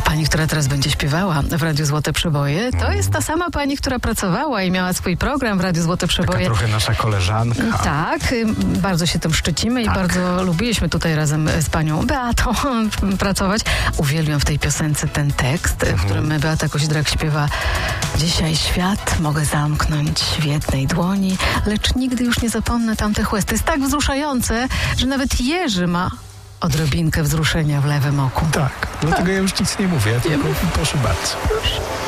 Pani, która teraz będzie śpiewała w Radiu Złote Przeboje, to jest ta sama pani, która pracowała i miała swój program w Radiu Złote Przeboje. Taka trochę nasza koleżanka. Tak, bardzo się tym szczycimy i bardzo lubiliśmy tutaj razem z panią Beatą pracować. Uwielbiam w tej piosence ten tekst, w którym Beata Koźdrak śpiewa: dzisiaj świat mogę zamknąć w jednej dłoni, lecz nigdy już nie zapomnę tamtych łez. To jest tak wzruszające, że nawet Jerzy ma odrobinkę wzruszenia w lewym oku. Tak, dlatego ja już nic nie mówię, tylko proszę bardzo.